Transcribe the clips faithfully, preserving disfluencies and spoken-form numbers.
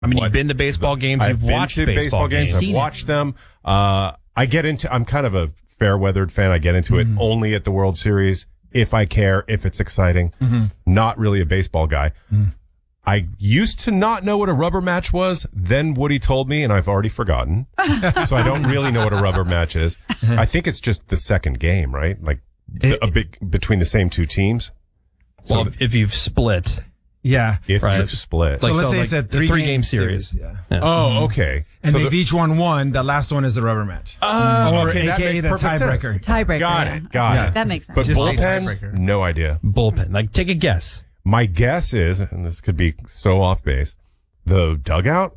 I mean, what? you've been to baseball games. I've You've been watched to baseball, baseball games. games. I've watched them. Uh, I get into. I'm kind of a fair-weathered fan. I get into Mm-hmm. it only at the World Series if I care, if it's exciting. Mm-hmm. Not really a baseball guy. Mm. I used to not know what a rubber match was. Then Woody told me, and I've already forgotten. So I don't really know what a rubber match is. I think it's just the second game, right? Like It- a big between the same two teams. So Well, th- if you've split, Yeah. if right. you've split. like So let's so, say like it's a the three three-game game series. series, yeah. Yeah. Oh, okay. And so they've the, each won one. The last one is the rubber match. Oh, Or okay, that A K A makes the perfect sense. tiebreaker. Tiebreaker. Got yeah. it. Got Yeah. it. That makes sense. But Just say bullpen, tiebreaker. no idea. Bullpen. Like, take a guess. My guess is, and this could be so off base, the dugout.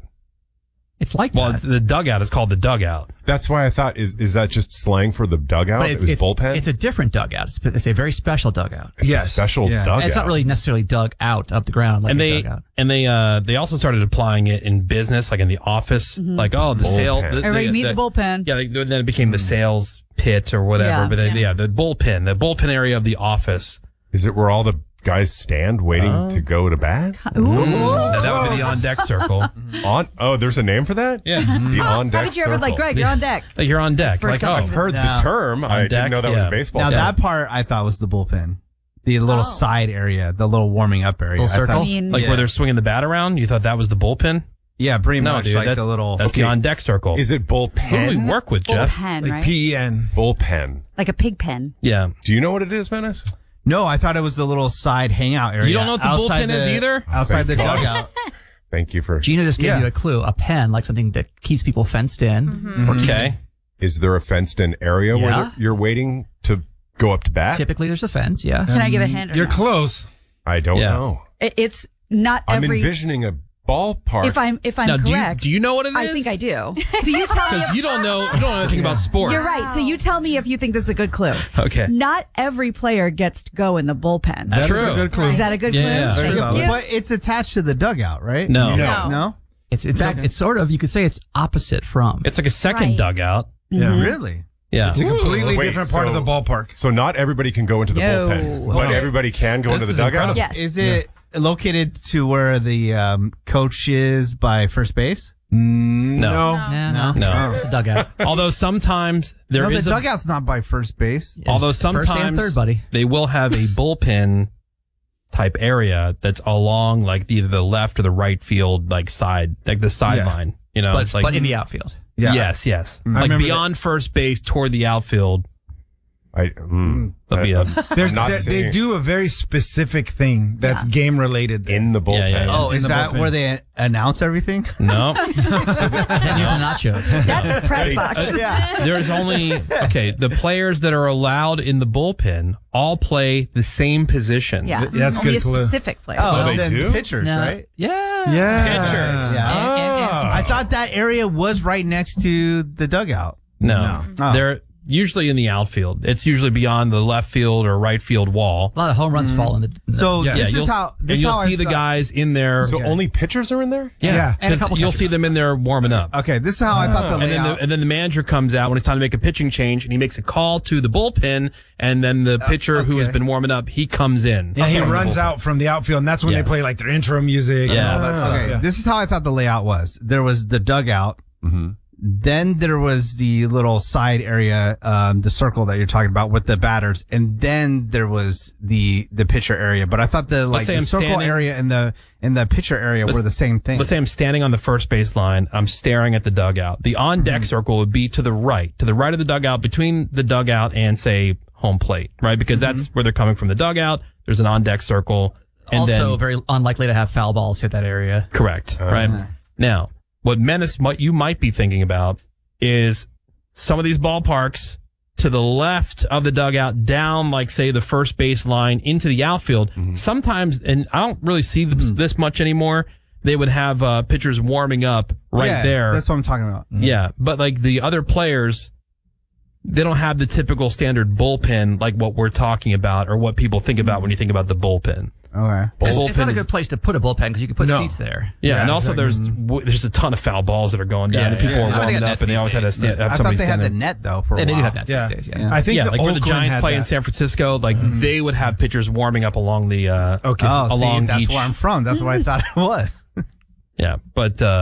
It's like Well, that. it's, the dugout is called the dugout. That's why I thought is is that just slang for the dugout? But It it's, was it's, bullpen. it's a different dugout. It's, it's a very special dugout. It's Yes. a special Yeah. dugout. It's not really necessarily dug out of the ground like and a they dugout. and they uh they also started applying it in business, like in the office, like oh the Bullpen. sale. The, Everybody the- meet the bullpen. Yeah, they, then it became the sales pit or whatever. Yeah. but then, Yeah. yeah, the bullpen, the bullpen area of the office. Is it where all the guys stand waiting to go to bat? Ooh. Now, that would be the on deck circle. On oh, there's a name for that. Yeah, The on deck. How did you ever like, circle. Greg, you're on deck. like you're on deck. For like something. oh, I've heard No. the term. I deck, didn't know that was a yeah. baseball. Now term. that part I thought was the bullpen, the little Oh. side area, the little warming up area. Little I thought- circle? I mean, like Yeah. where they're swinging the bat around. You thought that was the bullpen? yeah, pretty No, much dude, like that's the little. that's Okay. the on deck circle. Is it Who do we bullpen? work with, Jeff? bullpen, Like right? P E N. Bullpen. Like a pig pen. Yeah, Do you know what it is, Menace? No, I thought it was the little side hangout area. you don't know what the outside bullpen is the- either. Outside the Thank God. dugout. Thank you for. Gina just gave Yeah. you a clue. A pen, like something that keeps people fenced in. Mm-hmm. Or keeps Okay. it- Is there a fenced-in area where Yeah. they're- you're waiting to go up to bat? Typically, there's a fence. Yeah. Can I give a hint? Or You're no? close. I don't Yeah. know. It- It's not I'm every. envisioning a ballpark. If I'm if I'm Now, do you, correct, do you know what it is? I think I do. Do you tell me? Because you don't know. You don't know anything about sports. You're right. So you tell me if you think this is a good clue. Okay. Not every player gets to go in the bullpen. That's That is true. a good clue. Is that a good Yeah, clue? yeah. Thank Very you. But it's attached to the dugout, right? No. No. No? It's in fact, it's sort of. You could say it's opposite from. It's like a second Right. dugout. Yeah. Really? Yeah. It's a completely Wait, different part so- of the ballpark. So not everybody can go into the No. bullpen, but Okay. everybody can go This into the is dugout. incredible. Yes. Is it located to where the um, coach is by first base? No. Yeah, no, No. It's a dugout. Although sometimes there no, the is a, dugout's not by first base. although It's first and sometimes third, buddy. they will have a bullpen type area that's along like either the left or the right field like side like the sideline. You know, But, it's like but in the outfield. Yeah. yes, yes, like remember beyond first base toward the outfield. I, mm, There'll be I- a There's, not they, seeing they it. do a very specific thing that's game related. in the bullpen. Yeah, yeah, yeah. Oh, In is the that bullpen. where they announce everything? no. Is that near the nachos? That's the press box. yeah. There's only okay. The players that are allowed in the bullpen all play the same position. Yeah. That's Only good a clue. specific player. Oh, they then do? pitchers, No. right? Yeah. Yeah. Pitchers. Yeah. And, and, and some- I thought that area was right next to the dugout. No, No. Oh. they're usually in the outfield. It's usually beyond the left field or right field wall. a lot of home runs fall in the. in the- So Yeah. this you'll, is how this and you'll how I see the thought- guys in there. So Okay. only pitchers are in there? yeah, Yeah. And a 'cause couple you'll see catchers. them in there warming up. Okay, this is how I thought the And then, layout. the, and then the manager comes out when it's time to make a pitching change, and he makes a call to the bullpen, and then the pitcher who has okay. been warming up, he comes in. Yeah, he from the runs bullpen. out from the outfield, and that's when Yes. they play like their intro music and Yeah. all that stuff. okay, Yeah. this is how I thought the layout was. There was the dugout. Mm-hmm. Then there was the little side area, um, the circle that you're talking about with the batters, and then there was the the pitcher area. But I thought the like say the I'm circle standing- area and the and the pitcher area Let's- were the same thing. Let's say I'm standing on the first base line. I'm staring at the dugout. The on deck Mm-hmm. circle would be to the right, to the right of the dugout, between the dugout and say home plate, right? Because Mm-hmm. that's where they're coming from the dugout. There's an on deck circle. And also, then, very unlikely to have foul balls hit that area. correct, right? Now, what Menace, what you might be thinking about is some of these ballparks to the left of the dugout, down like say the first base line into the outfield. Sometimes, and I don't really see this, this much anymore. They would have uh, pitchers warming up right Yeah, there. That's what I'm talking about. Yeah, but like the other players, they don't have the typical standard bullpen like what we're talking about or what people think about when you think about the bullpen. Okay. It's, Bullpen it's not a is- good place to put a bullpen because you can put No. seats there. Yeah, Yeah, and also exactly. there's w- there's a ton of foul balls that are going down, Yeah, and people yeah. are I mean, they warming got up, nets and they these always had to days. stand, have I thought somebody they had stand the there. net though for a They, they while. do have that Yeah. these days. Yeah. I think Yeah, the like where the Oakland Giants had play in that. San Francisco, like they would have pitchers warming up along the uh, Okay. Oh, along see, that's each. where I'm from. That's what I thought it was. Yeah, but uh,